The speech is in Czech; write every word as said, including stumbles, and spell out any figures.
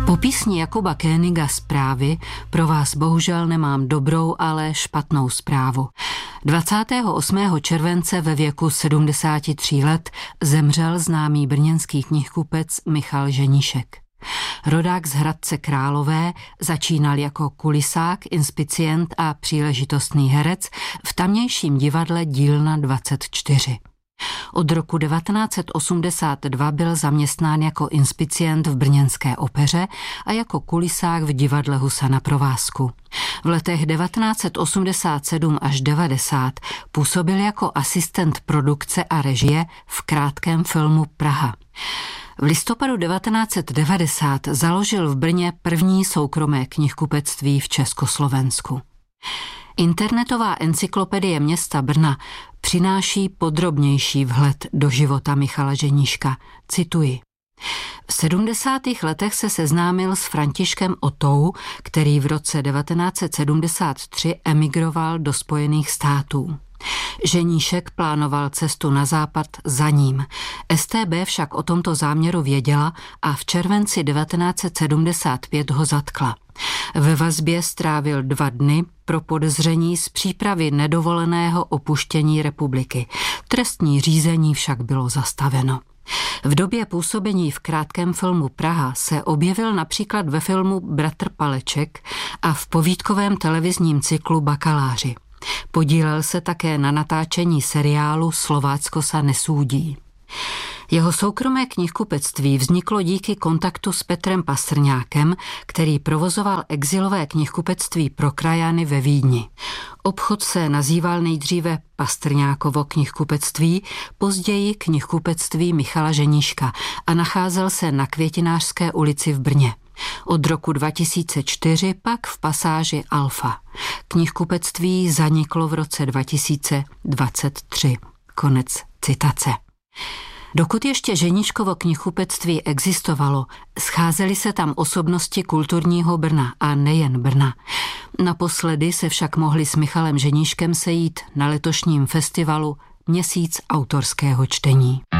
Po písni Jakuba Koeniga Zprávy pro vás bohužel nemám dobrou, ale špatnou zprávu. dvacátého osmého července ve věku sedmdesáti tří let zemřel známý brněnský knihkupec Michal Ženíšek. Rodák z Hradce Králové začínal jako kulisák, inspicient a příležitostný herec v tamnějším divadle Dílna dvacet čtyři. Od roku devatenáct set osmdesát dva byl zaměstnán jako inspicient v brněnské opeře a jako kulisák v divadle Husa na provázku. V letech devatenáct set osmdesát sedm až devadesát působil jako asistent produkce a režie v krátkém filmu Praha. V listopadu devatenáct set devadesát založil v Brně první soukromé knihkupectví v Československu. Internetová encyklopedie města Brna přináší podrobnější vhled do života Michala Ženíška. Cituji. V sedmdesátých letech se seznámil s Františkem Otou, který v roce devatenáct set sedmdesát tři emigroval do Spojených států. Ženíšek plánoval cestu na západ za ním. S T B však o tomto záměru věděla a v červenci devatenáct set sedmdesát pět ho zatkla. Ve vazbě strávil dva dny pro podezření z přípravy nedovoleného opuštění republiky. Trestní řízení však bylo zastaveno. V době působení v krátkém filmu Praha se objevil například ve filmu Bratr Paleček a v povídkovém televizním cyklu Bakaláři. Podílel se také na natáčení seriálu Slovácko sa nesúdí. Jeho soukromé knihkupectví vzniklo díky kontaktu s Petrem Pastrňákem, který provozoval exilové knihkupectví pro krajany ve Vídni. Obchod se nazýval nejdříve Pastrňákovo knihkupectví, později knihkupectví Michala Ženíška a nacházel se na Květinářské ulici v Brně. Od roku dva tisíce čtyři pak v pasáži Alfa. Knihkupectví zaniklo v roce dva tisíce dvacet tři. Konec citace. Dokud ještě Ženíškovo knihkupectví existovalo, scházely se tam osobnosti kulturního Brna a nejen Brna. Naposledy se však mohli s Michalem Ženíškem sejít na letošním festivalu Měsíc autorského čtení.